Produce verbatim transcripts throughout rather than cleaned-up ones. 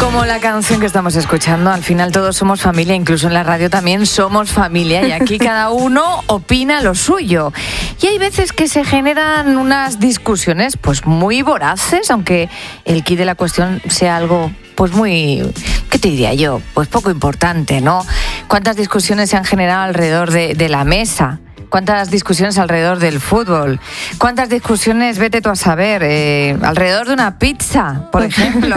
Como la canción que estamos escuchando, al final todos somos familia, incluso en la radio también somos familia y aquí cada uno opina lo suyo. Y hay veces que se generan unas discusiones pues muy voraces, aunque el quid de la cuestión sea algo pues muy, ¿qué te diría yo? Pues poco importante, ¿no? ¿Cuántas discusiones se han generado alrededor de, de la mesa? ¿Cuántas discusiones alrededor del fútbol? ¿Cuántas discusiones, vete tú a saber, eh, alrededor de una pizza, por ejemplo?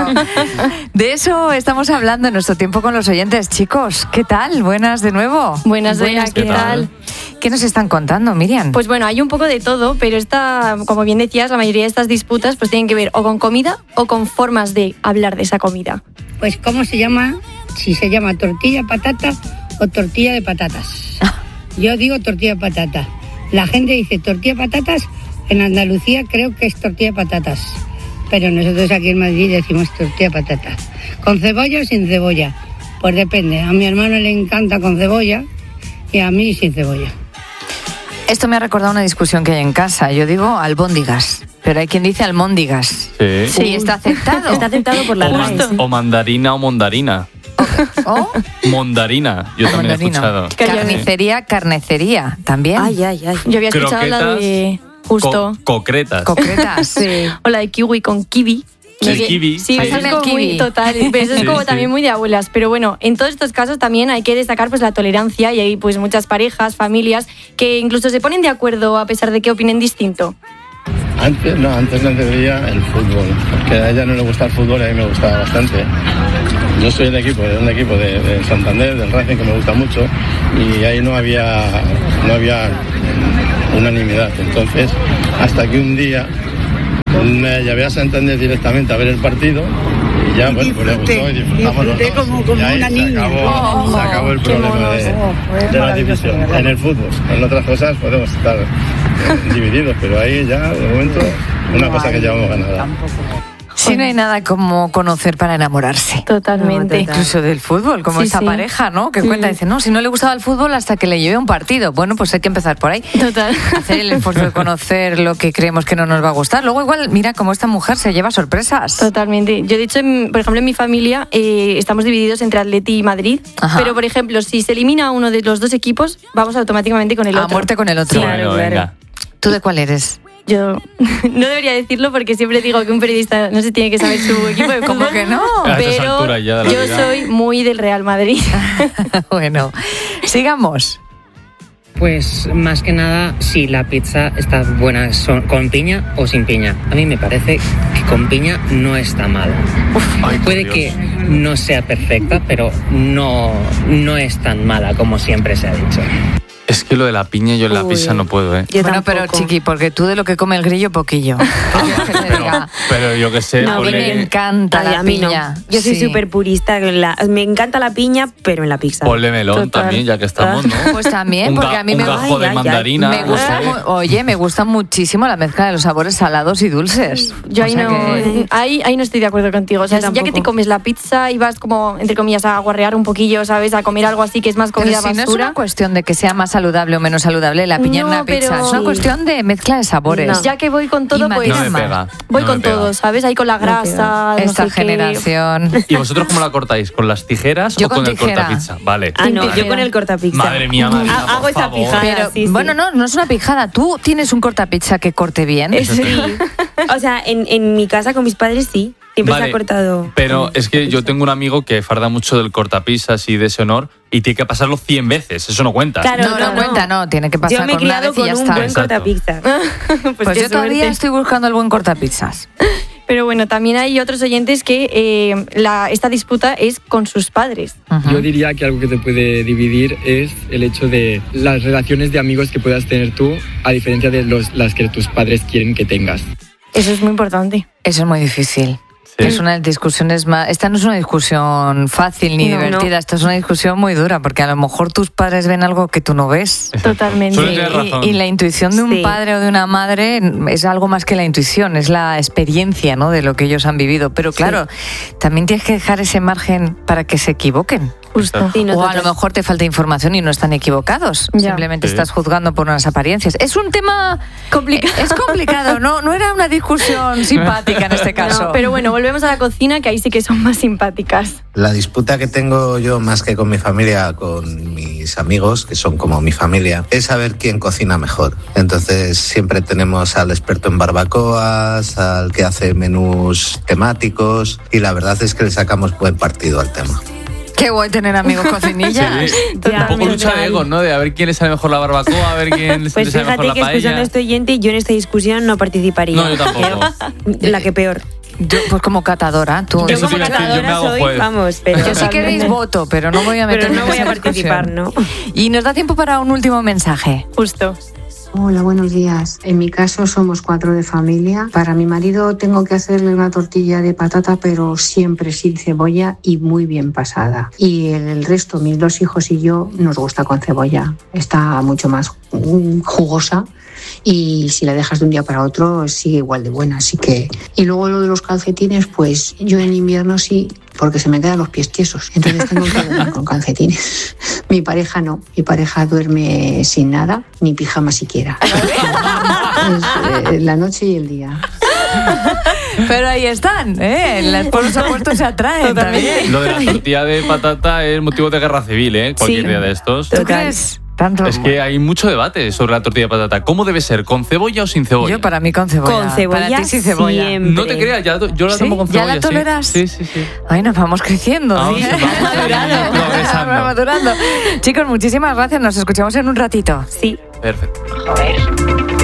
De eso estamos hablando en nuestro tiempo con los oyentes. Chicos, ¿qué tal? Buenas de nuevo. Buenas, Buenas ¿qué, ¿qué tal? ¿Qué nos están contando, Miriam? Pues bueno, hay un poco de todo, pero esta, como bien decías, la mayoría de estas disputas pues tienen que ver o con comida o con formas de hablar de esa comida. Pues ¿cómo se llama? Si se llama tortilla patata o tortilla de patatas. Yo digo tortilla de patata. La gente dice tortilla de patatas. En Andalucía creo que es tortilla de patatas. Pero nosotros aquí en Madrid decimos tortilla de patatas. ¿Con cebolla o sin cebolla? Pues depende. A mi hermano le encanta con cebolla y a mí sin cebolla. Esto me ha recordado una discusión que hay en casa. Yo digo albóndigas, pero hay quien dice almóndigas. Sí. Sí, está aceptado. Está aceptado por la o, man, o mandarina o mondarina. ¿Oh? Mondarina, yo también Mondarina. he escuchado. Carnicería, carnecería, también. Ay, ay, ay. Yo había escuchado Croquetas, la de justo. Co- concretas. Concretas. Sí. O la de kiwi con kiwi. El Sí, kiwi. Sí, Sí. eso es como El muy kiwi. total, pero eso es Sí, como sí. también muy de abuelas. Pero bueno, en todos estos casos también hay que destacar pues la tolerancia y hay pues muchas parejas, familias que incluso se ponen de acuerdo a pesar de que opinen distinto. Antes no, antes no entendía el fútbol, porque a ella no le gusta el fútbol y a mí me gustaba bastante. Yo soy del equipo, de un equipo de, de Santander, del Racing, que me gusta mucho, y ahí no había, no había unanimidad. Entonces, hasta que un día me llevé a Santander directamente a ver el partido, y ya, bueno, pues le gustó y disfrutamos los disfruté dos. como- como Y ahí una se niña. acabó, Oh, se acabó el qué problema monos. de, Oh, fue de la maravilloso, división. ¿verdad? En el fútbol, en otras cosas podemos estar eh, divididos, pero ahí ya, de momento, una No cosa que hay, llevamos ganada. tampoco. Sí, no hay nada como conocer para enamorarse. Totalmente. No, incluso del fútbol, como Sí, esta sí. pareja, ¿no? Que cuenta, Mm. dice, no, si no le gustaba el fútbol hasta que le llevé a un partido. Bueno, pues hay que empezar por ahí. Total. Hacer el esfuerzo de conocer lo que creemos que no nos va a gustar. Luego igual, mira cómo esta mujer se lleva sorpresas. Totalmente. Yo, de hecho, en- por ejemplo, en mi familia eh, estamos divididos entre Atleti y Madrid. Ajá. Pero, por ejemplo, si se elimina uno de los dos equipos, vamos automáticamente con el A otro. muerte con el otro. Bueno, venga. ¿Tú de cuál eres? Yo no debería decirlo porque siempre digo que un periodista no se tiene que saber su equipo de fútbol. ¿Cómo que no? A estas Pero alturas ya de la yo vida. soy muy del Real Madrid. Bueno, sigamos. Pues más que nada, si la pizza está buena son- con piña o sin piña. A mí me parece que con piña no está mal. Ay, por Puede Dios. que no sea perfecta, pero no, no es tan mala como siempre se ha dicho. Es que lo de la piña yo en la Uy. pizza no puedo, ¿eh? Yo bueno, pero tampoco. chiqui, porque tú de lo que come el grillo, poquillo. ¿Qué quieres que te Pero, diga? pero yo que sé, No, A mí ponle- me encanta Ay, la a mí piña. no. Yo soy Sí. súper purista. con la- me encanta la piña, pero en la pizza. ponle melón Total. también, ya que estamos, ¿no? Pues también, Un porque ga- a mí un me gajo Ay, de ay, ay. mandarina. Me gusta, no sé. mu- oye, me gusta muchísimo la mezcla de los sabores salados y dulces. Yo O ahí sea no, que- ahí, ahí no estoy de acuerdo contigo. O sea, Yo ya que te tampoco. comes la pizza y vas como, entre comillas, a guarrear un poquillo, ¿sabes? A comer algo así que es más Pero comida si no es basura. una cuestión de que sea más saludable o menos saludable la piña en No, una pizza, pero- es una Sí. cuestión de mezcla de sabores. No. Ya que voy con todo, Y pues No me Más. pega. voy no con me pega. todo, ¿sabes? Ahí con la grasa, no Esta sé qué. generación. ¿Y vosotros cómo la cortáis? ¿Con las tijeras Yo o con con, el tijera. cortapizza? Vale. Ah, no, Tijera. yo con el cortapizza. Madre mía, Marina, Ha- hago por esa favor. pijada. Pero, sí, sí. bueno, no, no es una pijada. Tú tienes un cortapizza que corte bien. Eso Sí. sí. O sea, en, en mi casa con mis padres sí. Siempre se Vale, ha cortado. Pero es que yo tengo un amigo que farda mucho del cortapizzas y de ese honor y tiene que pasarlo cien veces. Eso no cuenta. Claro, No, no, no, no. cuenta, no. Tiene que pasar Yo me he con una criado vez y con ya un está. buen Exacto. cortapizzas. Pues, Pues qué yo todavía suerte. estoy buscando el buen cortapizzas. Pero bueno, también hay otros oyentes que eh, la, esta disputa es con sus padres. Ujú. Yo diría que algo que te puede dividir es el hecho de las relaciones de amigos que puedas tener tú, a diferencia de los, las que tus padres quieren que tengas. Eso es muy importante. Eso es muy difícil. Sí. Es una de las discusiones más... Esta no es una discusión fácil ni No, divertida, no. esta es una discusión muy dura, porque a lo mejor tus padres ven algo que tú no ves. Exacto. Totalmente. Suele Y, tener razón. y la intuición de un Sí. padre o de una madre es algo más que la intuición, es la experiencia, ¿no?, de lo que ellos han vivido. Pero claro, también tienes que dejar ese margen para que se equivoquen. Justo. Sí, O a nosotros- lo mejor te falta información y no están equivocados. Ya. Simplemente Sí. estás juzgando por unas apariencias. Es un tema Complicado. Es complicado, no, no era una discusión simpática en este caso. No, pero bueno, volvemos a la cocina, que ahí sí que son más simpáticas. La disputa que tengo yo más que con mi familia, con mis amigos, que son como mi familia, es saber quién cocina mejor. Entonces siempre tenemos al experto en barbacoas, al que hace menús temáticos y la verdad es que le sacamos buen partido al tema. Qué guay tener amigos cocinillas. Sí, un poco lucha de egos, ¿no? De a ver quién le sale mejor la barbacoa, a ver quién le Pues sale mejor fíjate la que escuchando paella. a este oyente, yo en esta discusión no participaría. No, yo tampoco. Creo- La que peor. Yo, pues como catadora, tú. Yo Eso como te iba a decir, yo me catadora hago soy, juez. vamos, pero... Yo si queréis voto, pero no voy a meter Pero no voy a participar, ¿no? Y nos da tiempo para un último mensaje. Justo. Hola, buenos días. En mi caso somos cuatro de familia. Para mi marido tengo que hacerle una tortilla de patata, pero siempre sin cebolla y muy bien pasada. Y el resto, mis dos hijos y yo, nos gusta con cebolla. Está mucho más mm, jugosa. Y si la dejas de un día para otro sigue igual de buena, así que... Y luego lo de los calcetines, pues yo en invierno sí, porque se me quedan los pies tiesos, entonces tengo que dormir con calcetines. Mi pareja no, mi pareja duerme sin nada, ni pijama siquiera. Es, eh, la noche y el día. Pero ahí están, ¿eh? Las por los opuestos se atraen también. Lo de la tortilla de patata es motivo de guerra civil, ¿eh? Cualquier Sí. día de estos. ¿Tú crees? Tanto. Es que hay mucho debate sobre la tortilla de patata. ¿Cómo debe ser? ¿Con cebolla o sin cebolla? Yo para mí con cebolla. Con cebolla Para ti sin cebolla. siempre. No te creas, ya, yo la ¿Sí? tomo con ¿Ya cebolla. la sí. toleras? Sí, sí, sí. Ay, nos vamos creciendo. Vamos, ¿sí? vamos ahí progresando. Vamos madurando. Chicos, muchísimas gracias. Nos escuchamos en un ratito. Sí. Perfecto.